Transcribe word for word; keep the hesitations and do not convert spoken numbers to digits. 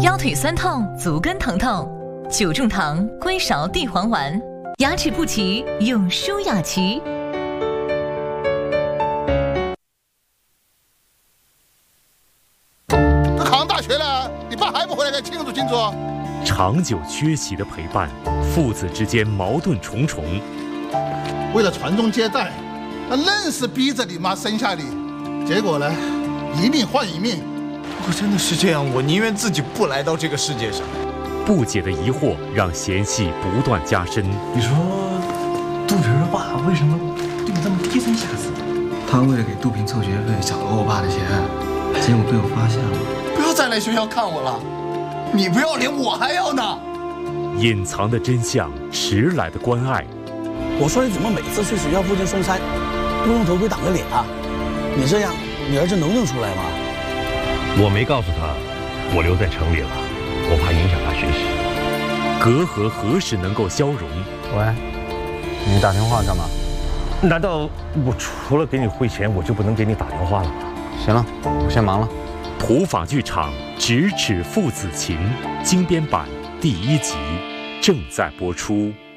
腰腿酸痛、足跟疼痛，九重堂龟勺地黄丸，牙齿不齐用舒雅琪。 都考上大学了，你爸还不回来给庆祝庆祝？ 长久缺席的陪伴，父子之间矛盾重重。 为了传宗接代，那硬是逼着你妈生下你，结果呢，一命换一命。 如果真的是这样，我宁愿自己不来到这个世界上。 不解的疑惑让嫌隙不断加深。 你说，杜平的爸为什么对你这么低三下四？ 他为了给杜平凑学费，抢了我爸的钱，结果被我发现了。 不要再来学校看我了，你不要脸，我还要呢。 隐藏的真相，迟来的关爱。 我说你怎么每次去学校附近送餐，都用头盔挡着脸啊？你这样，你儿子能认出来吗？ 我没告诉他，我留在城里了，我怕影响他学习。 隔阂何时能够消融？ 喂，你打电话干嘛？ 难道我除了给你汇钱，我就不能给你打电话了吗？ 行了，我先忙了。 普法剧场《咫尺父子情》精编版第一集正在播出。